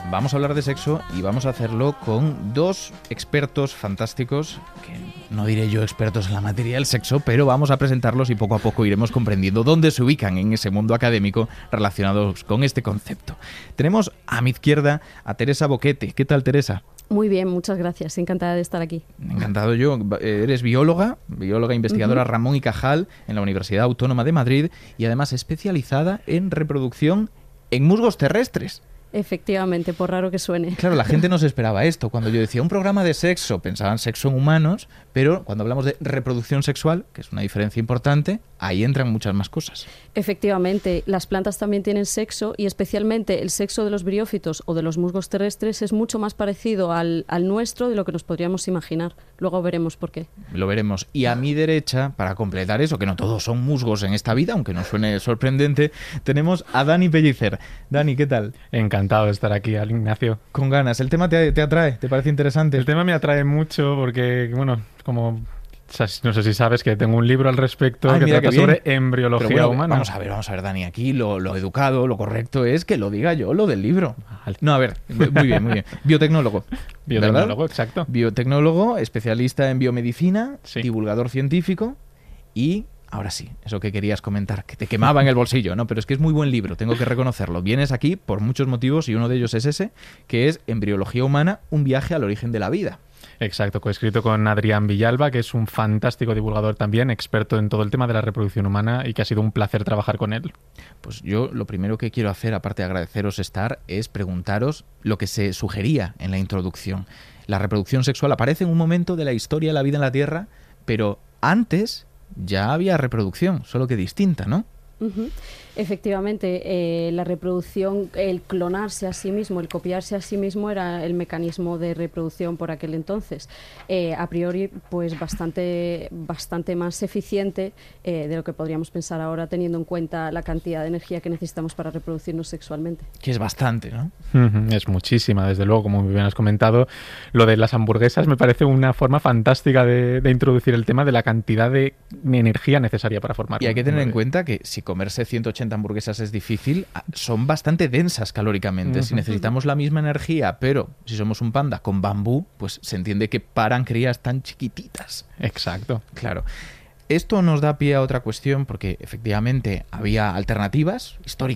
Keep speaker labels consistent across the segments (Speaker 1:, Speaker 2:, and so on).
Speaker 1: vamos a hablar de sexo y vamos a hacerlo con dos expertos fantásticos, que no diré yo expertos en la materia del sexo, pero vamos a presentarlos y poco a poco iremos comprendiendo dónde se ubican en ese mundo académico relacionados con este concepto. Tenemos a mi izquierda a Teresa Boquete. ¿Qué tal, Teresa?
Speaker 2: Muy bien, muchas gracias. Encantada de estar aquí.
Speaker 1: Encantado yo. Eres bióloga investigadora Ramón y Cajal en la Universidad Autónoma de Madrid y además especializada en reproducción en musgos terrestres.
Speaker 2: Efectivamente, por raro que suene.
Speaker 1: Claro, la gente no se esperaba esto. Cuando yo decía un programa de sexo, pensaban sexo en humanos, pero cuando hablamos de reproducción sexual, que es una diferencia importante, ahí entran muchas más cosas.
Speaker 2: Efectivamente, las plantas también tienen sexo y especialmente el sexo de los briófitos o de los musgos terrestres es mucho más parecido al nuestro de lo que nos podríamos imaginar. Luego veremos por qué.
Speaker 1: Lo veremos. Y a mi derecha, para completar eso, que no todos son musgos en esta vida, aunque nos suene sorprendente, tenemos a Dani Pellicer. Dani, ¿qué tal?
Speaker 3: Encantado de estar aquí, Ignacio.
Speaker 1: Con ganas. ¿El tema te atrae? ¿Te parece interesante?
Speaker 3: El tema me atrae mucho porque, bueno, como no sé si sabes que tengo un libro al respecto que trata sobre embriología humana.
Speaker 1: Vamos a ver, Dani, aquí lo educado, lo correcto es que lo diga yo, lo del libro. No, a ver, muy bien. Biotecnólogo.
Speaker 3: Biotecnólogo,
Speaker 1: ¿verdad?
Speaker 3: exacto.
Speaker 1: Biotecnólogo, especialista en biomedicina,
Speaker 3: sí.
Speaker 1: Divulgador científico y... Ahora sí, eso que querías comentar, que te quemaba en el bolsillo, ¿no? Pero es que es muy buen libro, tengo que reconocerlo. Vienes aquí por muchos motivos y uno de ellos es ese, que es Embriología humana, un viaje al origen de la vida.
Speaker 3: Exacto, coescrito con Adrián Villalba, que es un fantástico divulgador también, experto en todo el tema de la reproducción humana y que ha sido un placer trabajar con él.
Speaker 1: Pues yo lo primero que quiero hacer, aparte de agradeceros estar, es preguntaros lo que se sugería en la introducción. La reproducción sexual aparece en un momento de la historia de la vida en la Tierra, pero antes... ya había reproducción, solo que distinta, ¿no?
Speaker 2: Uh-huh. Efectivamente, la reproducción, el clonarse a sí mismo, el copiarse a sí mismo era el mecanismo de reproducción por aquel entonces. A priori, pues bastante más eficiente de lo que podríamos pensar ahora, teniendo en cuenta la cantidad de energía que necesitamos para reproducirnos sexualmente.
Speaker 1: Que es bastante, ¿no?
Speaker 3: Es muchísima, desde luego, como muy bien has comentado. Lo de las hamburguesas me parece una forma fantástica de introducir el tema de la cantidad de energía necesaria para formar.
Speaker 1: Y hay que tener en cuenta que si comerse 180 hamburguesas es difícil, son bastante densas calóricamente. Si necesitamos la misma energía, pero si somos un panda con bambú, pues se entiende que paran crías tan chiquititas.
Speaker 3: Exacto.
Speaker 1: Claro. Esto nos da pie a otra cuestión porque efectivamente había alternativas,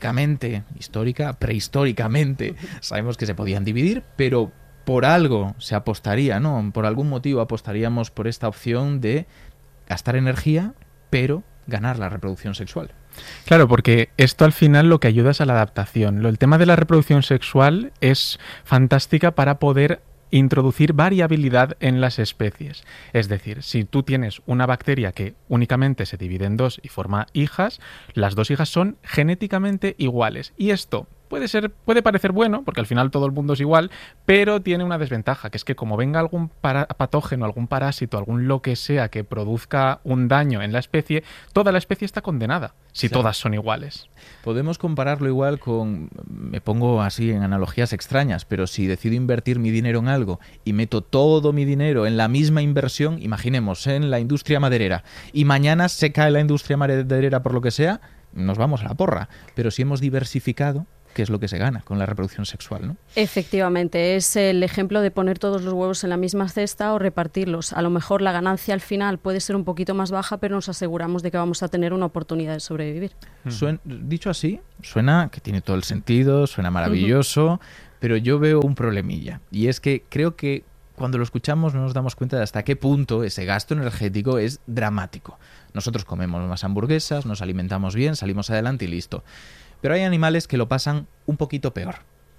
Speaker 1: prehistóricamente, sabemos que se podían dividir, pero por algo se apostaría, ¿no? Por algún motivo apostaríamos por esta opción de gastar energía, pero ganar la reproducción sexual.
Speaker 3: Claro, porque esto al final lo que ayuda es a la adaptación. El tema de la reproducción sexual es fantástica para poder introducir variabilidad en las especies. Es decir, si tú tienes una bacteria que únicamente se divide en dos y forma hijas, las dos hijas son genéticamente iguales. Y esto puede parecer bueno, porque al final todo el mundo es igual, pero tiene una desventaja, que es que como venga algún patógeno, algún parásito, algún lo que sea que produzca un daño en la especie, toda la especie está condenada, si
Speaker 1: claro.
Speaker 3: Todas son iguales.
Speaker 1: Podemos compararlo igual con, me pongo así en analogías extrañas, pero si decido invertir mi dinero en algo y meto todo mi dinero en la misma inversión, imaginemos, en la industria maderera, y mañana se cae la industria maderera por lo que sea, nos vamos a la porra. Pero si hemos diversificado, que es lo que se gana con la reproducción sexual, ¿no?
Speaker 2: Efectivamente, es el ejemplo de poner todos los huevos en la misma cesta o repartirlos. A lo mejor la ganancia al final puede ser un poquito más baja, pero nos aseguramos de que vamos a tener una oportunidad de sobrevivir.
Speaker 1: Dicho así, suena que tiene todo el sentido, suena maravilloso, pero yo veo un problemilla. Y es que creo que cuando lo escuchamos no nos damos cuenta de hasta qué punto ese gasto energético es dramático. Nosotros comemos más hamburguesas, nos alimentamos bien, salimos adelante y listo. Pero hay animales que lo pasan un poquito peor.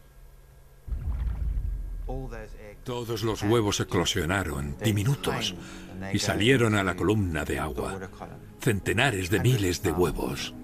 Speaker 4: Todos los huevos eclosionaron, diminutos, y salieron a la columna de agua. Centenares de miles de huevos.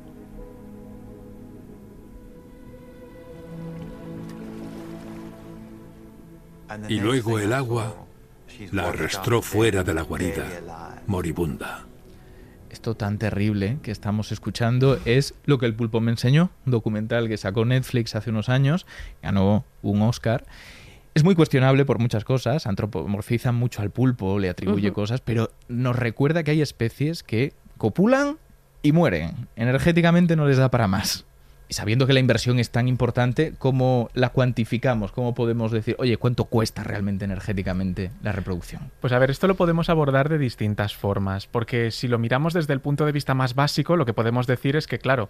Speaker 4: Y luego el agua la arrastró fuera de la guarida, moribunda.
Speaker 1: Esto tan terrible que estamos escuchando es Lo que el pulpo me enseñó, un documental que sacó Netflix hace unos años, ganó un Oscar. Es muy cuestionable por muchas cosas, antropomorfizan mucho al pulpo, le atribuye cosas, pero nos recuerda que hay especies que copulan y mueren. Energéticamente no les da para más. sabiendo que la inversión es tan importante, ¿cómo la cuantificamos? ¿Cómo podemos decir, oye, cuánto cuesta realmente energéticamente la reproducción?
Speaker 3: Pues a ver, esto lo podemos abordar de distintas formas, porque si lo miramos desde el punto de vista más básico, lo que podemos decir es que, claro,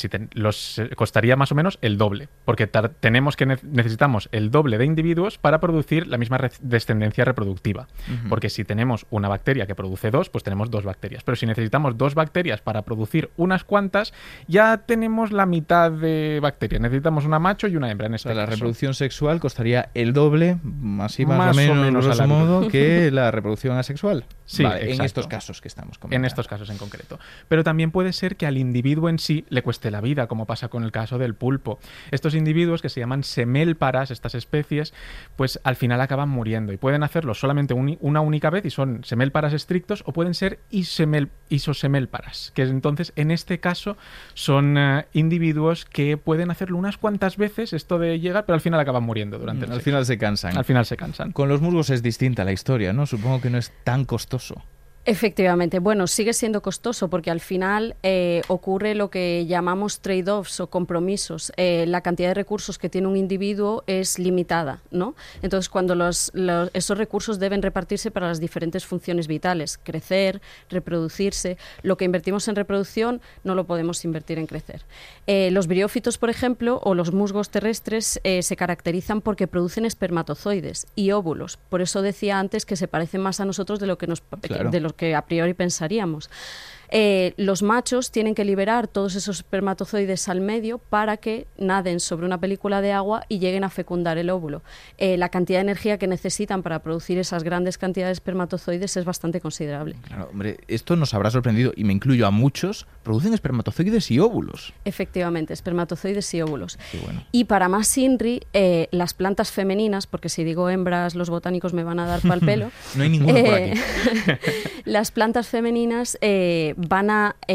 Speaker 3: costaría más o menos el doble, porque necesitamos el doble de individuos para producir la misma descendencia reproductiva. Porque si tenemos una bacteria que produce 2, pues tenemos 2 bacterias. Pero si necesitamos 2 bacterias para producir unas cuantas, ya tenemos la mitad de bacterias. Necesitamos una macho y una hembra en este caso.
Speaker 1: La reproducción sexual costaría el doble, así más o menos a grosso modo, que la reproducción asexual.
Speaker 3: Sí,
Speaker 1: vale, en estos casos que estamos comentando.
Speaker 3: En estos casos en concreto. Pero también puede ser que al individuo en sí le cueste la vida, como pasa con el caso del pulpo. Estos individuos, que se llaman semélparas, estas especies, pues al final acaban muriendo. Y pueden hacerlo solamente una única vez y son semélparas estrictos, o pueden ser isosemélparas, que entonces en este caso son individuos que pueden hacerlo unas cuantas veces, esto de llegar, pero al final acaban muriendo durante el sexo.
Speaker 1: Al final se cansan.
Speaker 3: Al final se cansan.
Speaker 1: Con los musgos es distinta la historia, ¿no? Supongo que no es tan costoso.
Speaker 2: Efectivamente. Bueno, sigue siendo costoso porque al final ocurre lo que llamamos trade-offs o compromisos. La cantidad de recursos que tiene un individuo es limitada, ¿no? Entonces, cuando esos recursos deben repartirse para las diferentes funciones vitales, crecer, reproducirse, lo que invertimos en reproducción no lo podemos invertir en crecer. Los briófitos, por ejemplo, o los musgos terrestres se caracterizan porque producen espermatozoides y óvulos. Por eso decía antes que se parecen más a nosotros de lo que que a priori pensaríamos. Los machos tienen que liberar todos esos espermatozoides al medio para que naden sobre una película de agua y lleguen a fecundar el óvulo. La cantidad de energía que necesitan para producir esas grandes cantidades de espermatozoides es bastante considerable.
Speaker 1: Claro, hombre, esto nos habrá sorprendido, y me incluyo a muchos, producen espermatozoides y óvulos.
Speaker 2: Efectivamente, espermatozoides y óvulos.
Speaker 1: Qué bueno.
Speaker 2: Y para más INRI, las plantas femeninas, porque si digo hembras, los botánicos me van a dar pal pelo.
Speaker 1: No hay ninguno por aquí.
Speaker 2: Las plantas femeninas van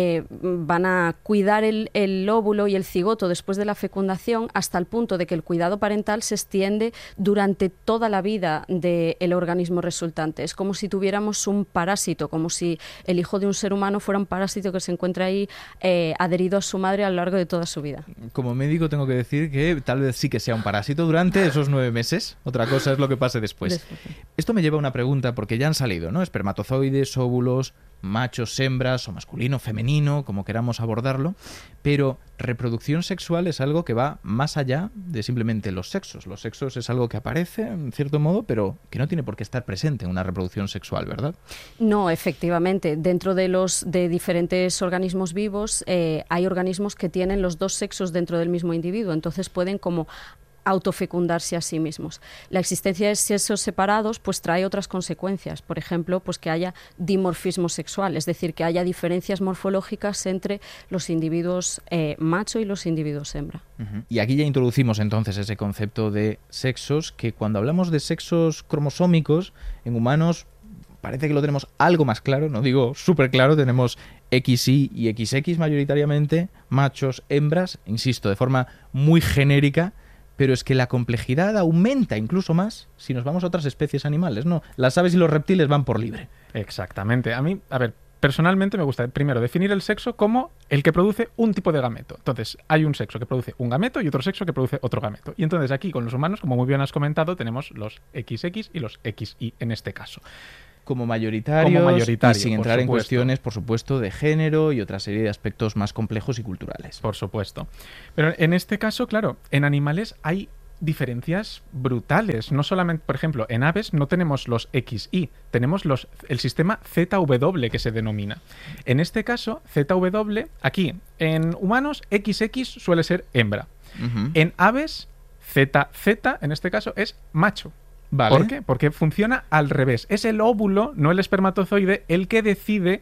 Speaker 2: a cuidar el óvulo y el cigoto después de la fecundación hasta el punto de que el cuidado parental se extiende durante toda la vida del organismo resultante. Es como si tuviéramos un parásito, como si el hijo de un ser humano fuera un parásito que se encuentra ahí adherido a su madre a lo largo de toda su vida.
Speaker 1: Como médico tengo que decir que tal vez sí que sea un parásito durante esos 9 meses. Otra cosa es lo que pase después. Esto me lleva a una pregunta, porque ya han salido, ¿no? Espermatozoides, óvulos, machos, hembras, o masculino, femenino, como queramos abordarlo, pero reproducción sexual es algo que va más allá de simplemente los sexos. Los sexos es algo que aparece, en cierto modo, pero que no tiene por qué estar presente en una reproducción sexual, ¿verdad?
Speaker 2: No, efectivamente. Dentro de diferentes organismos vivos hay organismos que tienen los 2 sexos dentro del mismo individuo, entonces pueden como autofecundarse a sí mismos. La existencia de sexos separados pues trae otras consecuencias, por ejemplo, pues que haya dimorfismo sexual, es decir, que haya diferencias morfológicas entre los individuos macho y los individuos hembra.
Speaker 1: Y aquí ya introducimos entonces ese concepto de sexos, que cuando hablamos de sexos cromosómicos en humanos parece que lo tenemos algo más claro, no digo súper claro, tenemos XY y XX mayoritariamente, machos, hembras, insisto, de forma muy genérica. Pero es que la complejidad aumenta incluso más si nos vamos a otras especies animales, ¿no? Las aves y los reptiles van por libre.
Speaker 3: Exactamente. A mí, personalmente me gusta primero definir el sexo como el que produce un tipo de gameto. Entonces, hay un sexo que produce un gameto y otro sexo que produce otro gameto. Y entonces aquí con los humanos, como muy bien has comentado, tenemos los XX y los XY en este caso.
Speaker 1: Como mayoritarios, y sin entrar en cuestiones, por supuesto, de género y otra serie de aspectos más complejos y culturales.
Speaker 3: Por supuesto. Pero en este caso, claro, en animales hay diferencias brutales. No solamente, por ejemplo, en aves no tenemos los XY, tenemos el sistema ZW que se denomina. En este caso, ZW, aquí, en humanos, XX suele ser hembra. En aves, ZZ, en este caso, es macho.
Speaker 1: Vale.
Speaker 3: ¿Por qué? Porque funciona al revés. Es el óvulo, no el espermatozoide, el que decide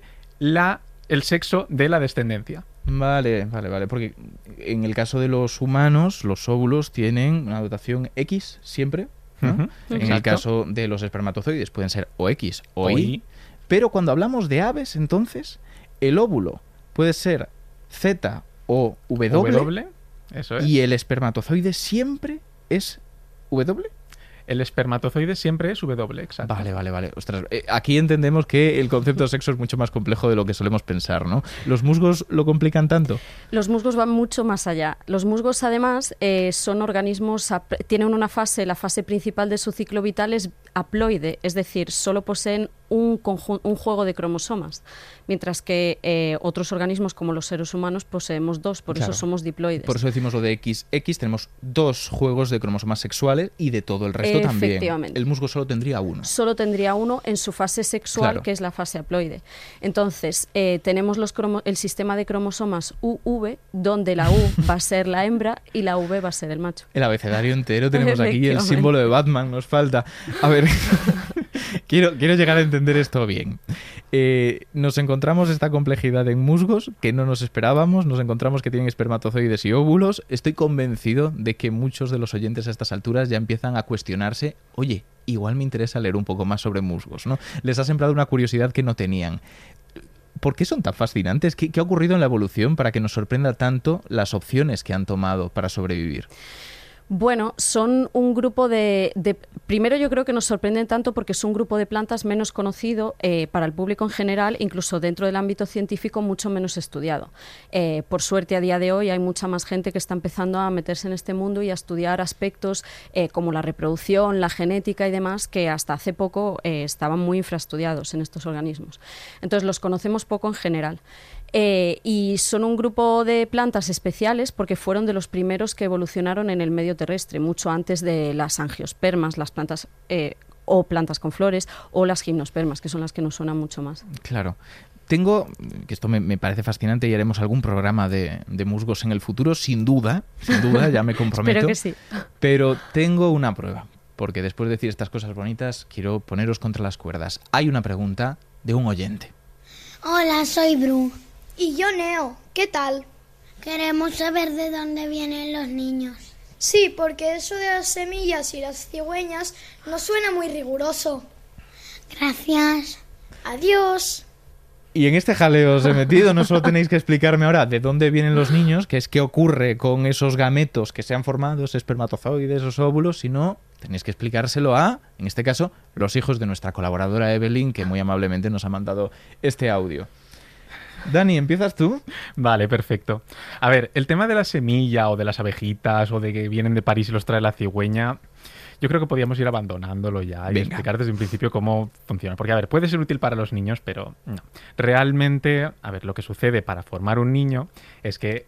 Speaker 3: el sexo de la descendencia.
Speaker 1: Vale. Porque en el caso de los humanos, los óvulos tienen una dotación X siempre, ¿no? En el caso de los espermatozoides pueden ser o X o Y. Pero cuando hablamos de aves, entonces, el óvulo puede ser Z o W.
Speaker 3: Eso es.
Speaker 1: Y el espermatozoide siempre es W.
Speaker 3: El espermatozoide siempre es W, exacto.
Speaker 1: Vale. Ostras, aquí entendemos que el concepto de sexo es mucho más complejo de lo que solemos pensar, ¿no? ¿Los musgos lo complican tanto?
Speaker 2: Los musgos van mucho más allá. Los musgos, además, son organismos, tienen una fase, la fase principal de su ciclo vital es haploide, es decir, solo poseen un juego de cromosomas, mientras que otros organismos como los seres humanos poseemos dos, por eso somos diploides.
Speaker 1: Por eso decimos lo de XX, tenemos 2 juegos de cromosomas sexuales y de todo el resto también.
Speaker 2: Efectivamente.
Speaker 1: El musgo solo tendría 1.
Speaker 2: Solo tendría 1 en su fase sexual, que es la fase haploide. Entonces, tenemos el sistema de cromosomas UV, donde la U va a ser la hembra y la V va a ser el macho.
Speaker 1: El abecedario entero tenemos aquí, el símbolo de Batman nos falta. A ver, quiero llegar a entender esto bien. Nos encontramos esta complejidad en musgos que no nos esperábamos, nos encontramos que tienen espermatozoides y óvulos. Estoy convencido de que muchos de los oyentes a estas alturas ya empiezan a cuestionarse, oye, igual me interesa leer un poco más sobre musgos, ¿no? Les ha sembrado una curiosidad que no tenían. ¿Por qué son tan fascinantes? ¿Qué ha ocurrido en la evolución para que nos sorprenda tanto las opciones que han tomado para sobrevivir?
Speaker 2: Bueno, son un grupo primero yo creo que nos sorprenden tanto porque es un grupo de plantas menos conocido para el público en general, incluso dentro del ámbito científico mucho menos estudiado. Por suerte a día de hoy hay mucha más gente que está empezando a meterse en este mundo y a estudiar aspectos como la reproducción, la genética y demás que hasta hace poco estaban muy infraestudiados en estos organismos. Entonces los conocemos poco en general. Y son un grupo de plantas especiales porque fueron de los primeros que evolucionaron en el medio terrestre, mucho antes de las angiospermas, las plantas o plantas con flores, o las gimnospermas, que son las que nos suenan mucho más.
Speaker 1: Claro. Que esto me parece fascinante y haremos algún programa de musgos en el futuro, sin duda, ya me comprometo.
Speaker 2: Espero que sí.
Speaker 1: Pero tengo una prueba, porque después de decir estas cosas bonitas, quiero poneros contra las cuerdas. Hay una pregunta de un oyente.
Speaker 5: Hola, soy Bru.
Speaker 6: Y yo, Neo. ¿Qué tal?
Speaker 5: Queremos saber de dónde vienen los niños.
Speaker 6: Sí, porque eso de las semillas y las cigüeñas nos suena muy riguroso.
Speaker 5: Gracias.
Speaker 6: Adiós.
Speaker 1: Y en este jaleo os he metido, no solo tenéis que explicarme ahora de dónde vienen los niños, que es qué ocurre con esos gametos que se han formado, esos espermatozoides, esos óvulos, sino tenéis que explicárselo a, en este caso, los hijos de nuestra colaboradora Evelyn, que muy amablemente nos ha mandado este audio. Dani, ¿empiezas tú?
Speaker 3: Vale, perfecto. A ver, el tema de la semilla o de las abejitas o de que vienen de París y los trae la cigüeña, yo creo que podríamos ir abandonándolo ya y explicar desde un principio cómo funciona. Porque, a ver, puede ser útil para los niños, pero no. Realmente, a ver, lo que sucede para formar un niño es que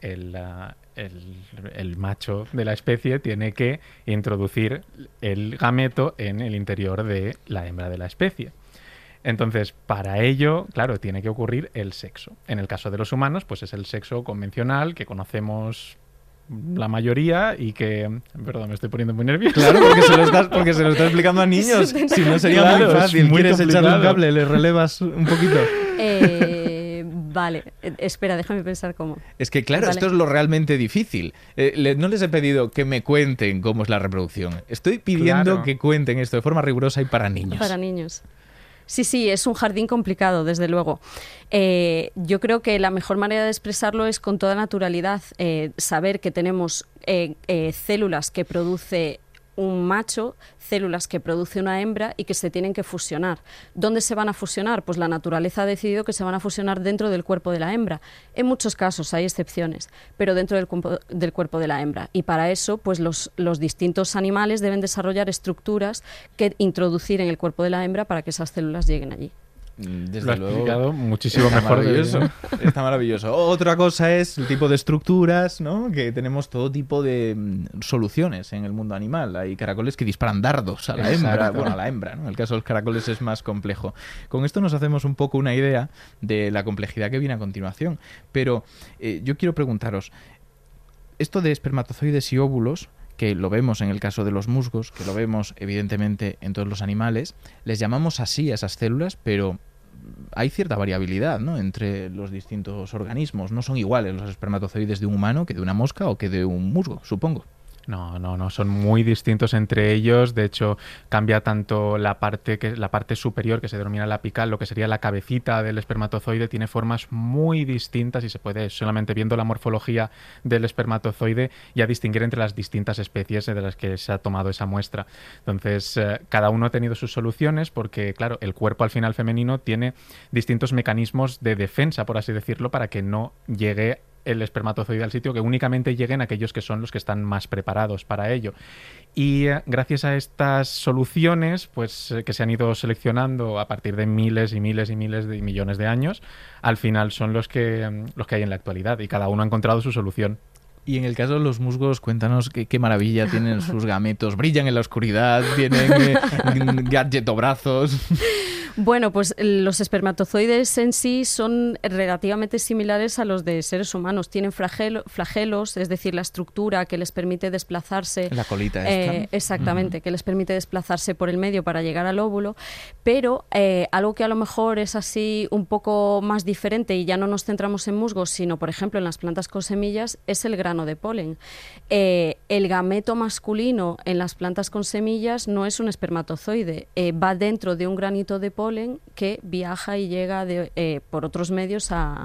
Speaker 3: el macho de la especie tiene que introducir el gameto en el interior de la hembra de la especie. Entonces, para ello, claro, tiene que ocurrir el sexo. En el caso de los humanos, pues es el sexo convencional que conocemos la mayoría y que... Perdón, me estoy poniendo muy nervioso.
Speaker 1: Claro, porque se lo estás explicando a niños. Si no sería muy fácil. ¿Quieres echarle un cable? ¿Le relevas un poquito?
Speaker 2: Vale, espera, déjame pensar cómo.
Speaker 1: Es que claro,
Speaker 2: vale.
Speaker 1: Esto es lo realmente difícil. No les he pedido que me cuenten cómo es la reproducción. Estoy pidiendo que cuenten esto de forma rigurosa y para niños.
Speaker 2: Para niños. Sí, es un jardín complicado, desde luego. Yo creo que la mejor manera de expresarlo es con toda naturalidad, saber que tenemos células que produce un macho, células que produce una hembra y que se tienen que fusionar. ¿Dónde se van a fusionar? Pues la naturaleza ha decidido que se van a fusionar dentro del cuerpo de la hembra. En muchos casos hay excepciones, pero dentro del cuerpo de la hembra. Y para eso, pues los distintos animales deben desarrollar estructuras que introducir en el cuerpo de la hembra para que esas células lleguen allí.
Speaker 1: Desde
Speaker 3: lo has
Speaker 1: luego,
Speaker 3: explicado muchísimo
Speaker 1: está
Speaker 3: mejor.
Speaker 1: Maravilloso. Está maravilloso. Otra cosa es el tipo de estructuras, ¿no? Que tenemos todo tipo de soluciones en el mundo animal. Hay caracoles que disparan dardos a la hembra. Bueno, a la hembra, ¿no? El caso de los caracoles es más complejo. Con esto nos hacemos un poco una idea de la complejidad que viene a continuación. Pero yo quiero preguntaros, esto de espermatozoides y óvulos, que lo vemos en el caso de los musgos, que lo vemos evidentemente en todos los animales, les llamamos así a esas células, pero hay cierta variabilidad, ¿no?, entre los distintos organismos. No son iguales los espermatozoides de un humano que de una mosca o que de un musgo, supongo.
Speaker 3: No, son muy distintos entre ellos. De hecho, cambia tanto la parte superior, que se denomina la apical, lo que sería la cabecita del espermatozoide, tiene formas muy distintas y se puede, solamente viendo la morfología del espermatozoide, ya distinguir entre las distintas especies de las que se ha tomado esa muestra. Entonces, cada uno ha tenido sus soluciones porque, claro, el cuerpo al final femenino tiene distintos mecanismos de defensa, por así decirlo, para que no llegue el espermatozoide al sitio, que únicamente lleguen aquellos que son los que están más preparados para ello. Y gracias a estas soluciones, pues que se han ido seleccionando a partir de miles y miles y miles de millones de años, al final son los que hay en la actualidad, y cada uno ha encontrado su solución.
Speaker 1: Y en el caso de los musgos, cuéntanos qué maravilla tienen sus gametos. Brillan en la oscuridad, tienen gadgetobrazos.
Speaker 2: Bueno, pues los espermatozoides en sí son relativamente similares a los de seres humanos. Tienen flagelos, es decir, la estructura que les permite desplazarse.
Speaker 1: La colita esta.
Speaker 2: Exactamente, que les permite desplazarse por el medio para llegar al óvulo. Pero algo que a lo mejor es así un poco más diferente, y ya no nos centramos en musgos, sino, por ejemplo, en las plantas con semillas, es el grano de polen. El gameto masculino en las plantas con semillas no es un espermatozoide, va dentro de un granito de polen que viaja y llega por otros medios a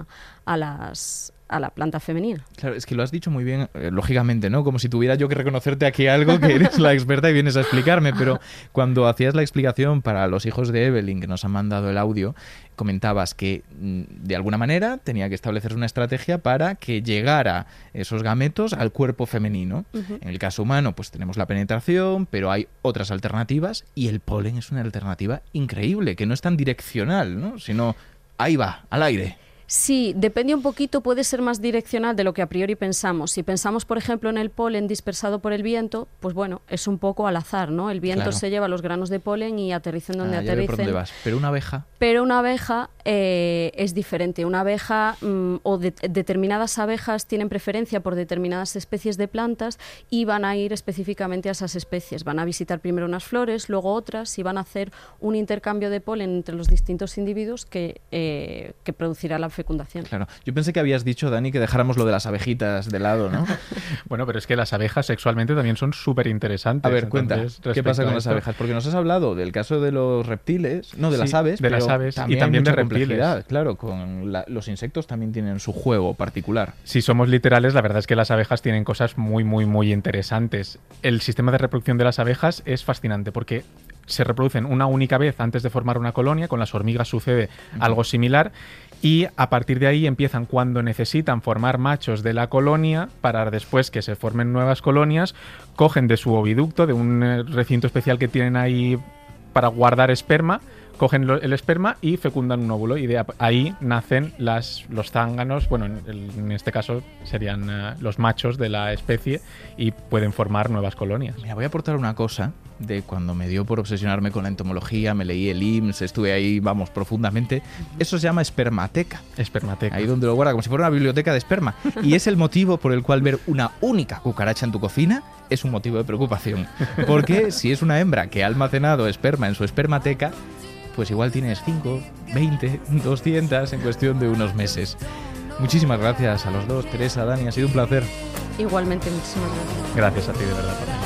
Speaker 2: la planta femenina.
Speaker 1: Claro, es que lo has dicho muy bien, lógicamente, ¿no? Como si tuviera yo que reconocerte aquí algo, que eres la experta y vienes a explicarme, pero cuando hacías la explicación para los hijos de Evelyn, que nos han mandado el audio, comentabas que de alguna manera tenía que establecerse una estrategia para que llegara esos gametos al cuerpo femenino. Uh-huh. En el caso humano, pues tenemos la penetración, pero hay otras alternativas, y el polen es una alternativa increíble, que no es tan direccional, ¿no? Sino ahí va, al aire.
Speaker 2: Sí, depende un poquito, puede ser más direccional de lo que a priori pensamos. Si pensamos, por ejemplo, en el polen dispersado por el viento, pues bueno, es un poco al azar, ¿no? El viento se lleva los granos de polen y aterricen donde aterricen.
Speaker 1: ¿Por dónde vas? ¿Pero una abeja?
Speaker 2: Pero una abeja es diferente. Una abeja determinadas abejas tienen preferencia por determinadas especies de plantas y van a ir específicamente a esas especies. Van a visitar primero unas flores, luego otras, y van a hacer un intercambio de polen entre los distintos individuos que producirá la fecundación.
Speaker 1: Claro. Yo pensé que habías dicho, Dani, que dejáramos lo de las abejitas de lado, ¿no?
Speaker 3: Bueno, pero es que las abejas sexualmente también son súper interesantes.
Speaker 1: A ver, cuenta, ¿qué pasa con las abejas? Porque nos has hablado del caso de los reptiles, no, de las aves,
Speaker 3: de las aves y también de reptiles.
Speaker 1: Claro, con los insectos también tienen su juego particular.
Speaker 3: Si somos literales, la verdad es que las abejas tienen cosas muy, muy, muy interesantes. El sistema de reproducción de las abejas es fascinante porque se reproducen una única vez antes de formar una colonia. Con las hormigas sucede algo similar, y a partir de ahí empiezan, cuando necesitan formar machos de la colonia, para después que se formen nuevas colonias, cogen de su oviducto, de un recinto especial que tienen ahí para guardar esperma, cogen el esperma y fecundan un óvulo, y de ahí nacen los zánganos, bueno, en este caso serían los machos de la especie, y pueden formar nuevas colonias.
Speaker 1: Mira, voy a aportar una cosa de cuando me dio por obsesionarme con la entomología, me leí el IMSS, estuve ahí, profundamente. Eso se llama espermateca.
Speaker 3: Espermateca.
Speaker 1: Ahí donde lo guarda, como si fuera una biblioteca de esperma. Y es el motivo por el cual ver una única cucaracha en tu cocina es un motivo de preocupación. Porque si es una hembra que ha almacenado esperma en su espermateca, pues igual tienes 5, 20, 200 en cuestión de unos meses. Muchísimas gracias a los dos, Teresa, Dani, ha sido un placer.
Speaker 2: Igualmente, muchísimas gracias.
Speaker 3: Gracias a ti, de verdad.